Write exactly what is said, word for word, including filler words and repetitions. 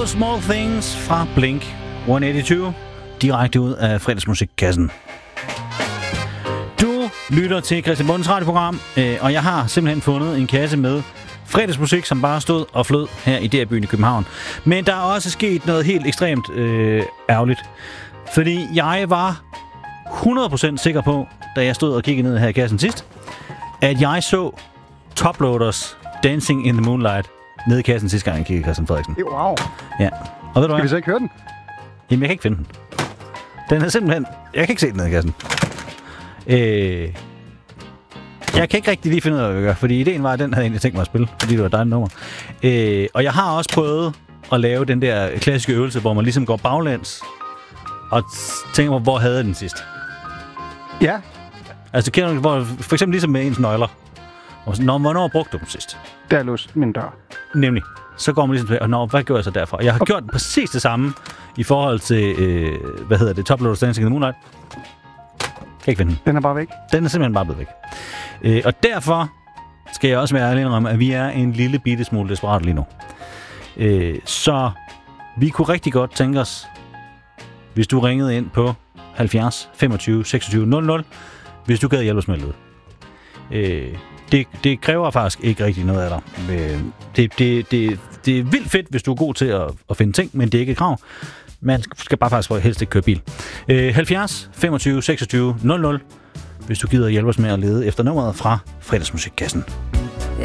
All Small Things fra Blink et hundrede og otteogtyve, direkte ud af fredagsmusikkassen. Du lytter til Christian Bundens radioprogram, øh, og jeg har simpelthen fundet en kasse med fredagsmusik, som bare stod og flød her i D R-byen i København. Men der er også sket noget helt ekstremt øh, ærgerligt. Fordi jeg var hundrede procent sikker på, da jeg stod og kiggede ned her i kassen sidst, at jeg så Toploaders Dancing in the Moonlight nede i kassen sidste gang, jeg kiggede Christian Frederiksen. Wow. Ja. Og ved du Skal hvad? vi så ikke høre den? Jamen, jeg kan ikke finde den. Den er simpelthen... Jeg kan ikke se den nede i kassen. Øh... Jeg kan ikke rigtig lige finde ud af, hvad vi gør, fordi ideen var, at den havde jeg egentlig tænkt mig at spille, fordi det var et dejligt nummer. Øh... Og jeg har også prøvet at lave den der klassiske øvelse, hvor man ligesom går baglæns og tænker på, hvor havde jeg den sidst? Ja. Altså, kender du, hvor, for eksempel ligesom med ens nøgler. Og så, Nå, hvornår brugte du dem sidst? Der er låst min dør. Nemlig. Så går man ligesom tilbage, og Nå, hvad gjorde jeg så derfra? Jeg har okay. gjort præcis det samme i forhold til, øh, hvad hedder det, Toploaders Dancing in the Moonlight. Kan ikke finde den. Den er bare væk. Den er simpelthen bare blevet væk. Øh, og derfor skal jeg også være ærlig om, at vi er en lille bitte smule desperat lige nu. Øh, så vi kunne rigtig godt tænke os, hvis du ringede ind på halvfjerds femogtyve seksogtyve nul nul, hvis du gad hjælpe os med lidt. Øh, det, det kræver faktisk ikke rigtig noget af dig. Øh, det, det, det, det er vildt fedt, hvis du er god til at, at finde ting, men det er ikke et krav. Man skal bare faktisk helst ikke køre bil. Øh, halvfjerds femogtyve seksogtyve nul nul, hvis du gider hjælpe os med at lede efter nummeret fra fredagsmusikkassen.